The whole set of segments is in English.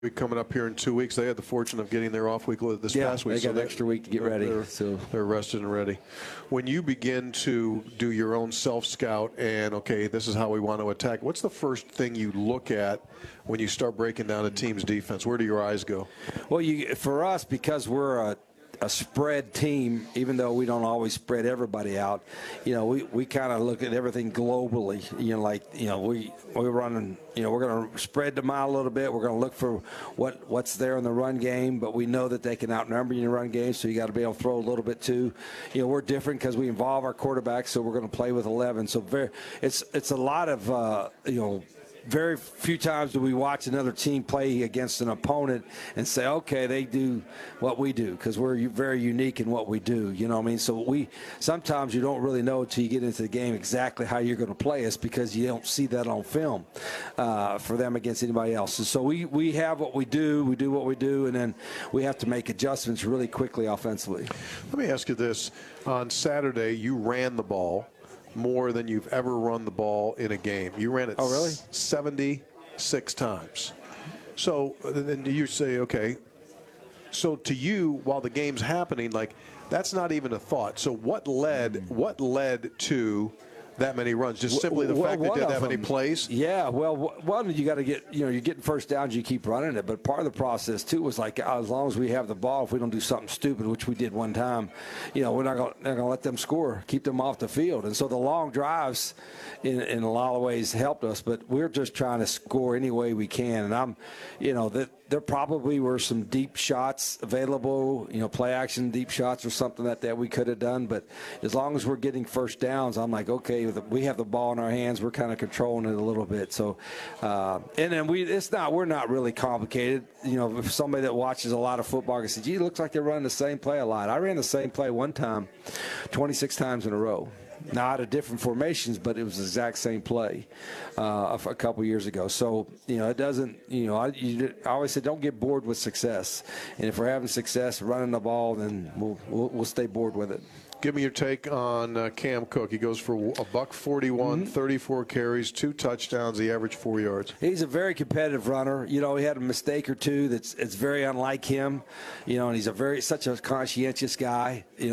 week coming up here in 2 weeks. They had the fortune of getting their off week this past week. They got an extra week to get ready. They're rested and ready. When you begin to do your own self-scout and, okay, this is how we want to attack, what's the first thing you look at when you start breaking down a team's defense? Where do your eyes go? Well, for us, because we're a spread team, even though we don't always spread everybody out, we kind of look at everything globally. We're running, we're going to spread them out a little bit. We're going to look for what's there in the run game, but we know that they can outnumber you in the run game, so you got to be able to throw a little bit too. We're different because we involve our quarterbacks, so we're going to play with 11. So it's a lot of, very few times do we watch another team play against an opponent and say, okay, they do what we do, because we're very unique in what we do. You know what I mean? So sometimes you don't really know until you get into the game exactly how you're going to play us, because you don't see that on film for them against anybody else. And so we have what we do what we do, and then we have to make adjustments really quickly offensively. Let me ask you this. On Saturday, you ran the ball more than you've ever run the ball in a game. You ran it 76 times. So then you say, okay, so to you, while the game's happening, like, that's not even a thought. So what led to that many runs? Just simply the fact they did that many plays? Yeah, well, one, you got to get, you're getting first downs, you keep running it. But part of the process, too, was like, as long as we have the ball, if we don't do something stupid, which we did one time, we're not going to let them score, keep them off the field. And so the long drives, in a lot of ways, helped us. But we're just trying to score any way we can. And there probably were some deep shots available, play action deep shots or something that we could have done. But as long as we're getting first downs, I'm like, okay, we have the ball in our hands. We're kind of controlling it a little bit. So, and then we're not really complicated. If somebody that watches a lot of football can say, gee, it looks like they're running the same play a lot. I ran the same play one time, 26 times in a row. Now, out of different formations, but it was the exact same play a couple years ago. So, it doesn't, I always say don't get bored with success. And if we're having success running the ball, then we'll stay bored with it. Give me your take on Cam Cook. He goes for $141, 34 carries, 2 touchdowns. He averaged 4 yards. He's a very competitive runner. He had a mistake or two it's very unlike him. And he's such a conscientious guy. He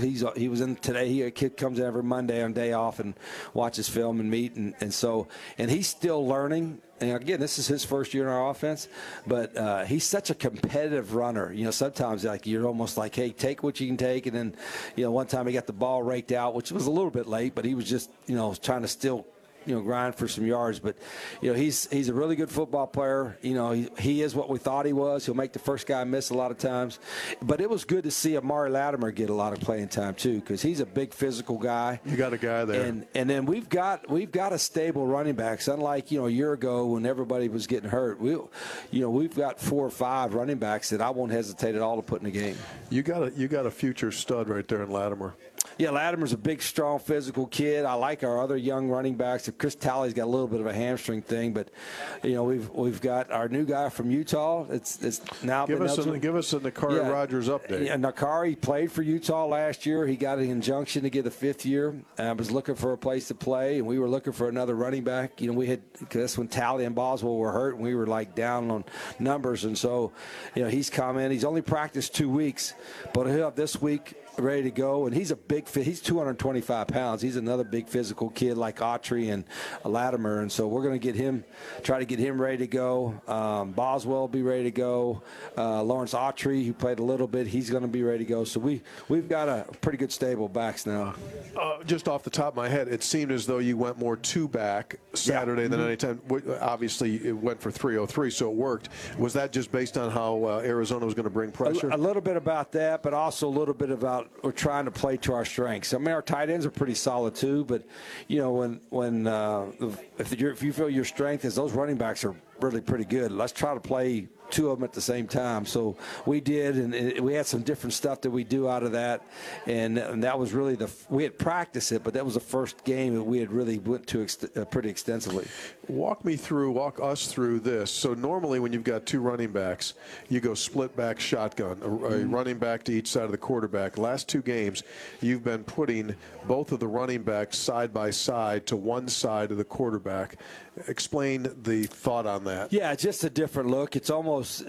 was in today. A kid comes in every Monday on day off and watches film and meet, and he's still learning. And again, this is his first year in our offense, but he's such a competitive runner. Sometimes you're almost like, hey, take what you can take. And then, one time he got the ball raked out, which was a little bit late, but he was just, trying to still grind for some yards. But he's a really good football player. He is what we thought he was. He'll make the first guy miss a lot of times. But it was good to see Amari Latimer get a lot of playing time too, because he's a big physical guy. You got a guy there. And then we've got a stable running backs. Unlike a year ago when everybody was getting hurt, we've got 4 or 5 running backs that I won't hesitate at all to put in the game. You got a future stud right there in Latimer. Yeah, Latimer's a big, strong, physical kid. I like our other young running backs. Chris Talley's got a little bit of a hamstring thing, but we've got our new guy from Utah. It's now give us a Nakari Rogers update. Yeah, Nakari played for Utah last year. He got an injunction to get a 5th year. Was looking for a place to play, and we were looking for another running back. Because that's when Talley and Boswell were hurt, and we were down on numbers. And so, he's come in. He's only practiced 2 weeks, but he'll have this week ready to go, and he's a big fit. He's 225 pounds. He's another big physical kid like Autry and Latimer, and so we're going to try to get him ready to go. Boswell will be ready to go. Lawrence Autry, who played a little bit, he's going to be ready to go. So we've got a pretty good stable backs now. Just off the top of my head, it seemed as though you went more 2-back Saturday than any time. Obviously, it went for 303, so it worked. Was that just based on how Arizona was going to bring pressure? A little bit about that, but also a little bit about we're trying to play to our strengths. I mean, our tight ends are pretty solid too, but if you feel your strength is those running backs are really pretty good, let's try to play 2 of them at the same time. So we did, and we had some different stuff that we do out of that, and that was really we had practiced it, but that was the first game that we had really went to pretty extensively. Walk us through this. So normally when you've got 2 running backs, you go split back shotgun, a running back to each side of the quarterback. Last 2 games, you've been putting both of the running backs side by side to one side of the quarterback. Explain the thought on that. Yeah, just a different look. It's almost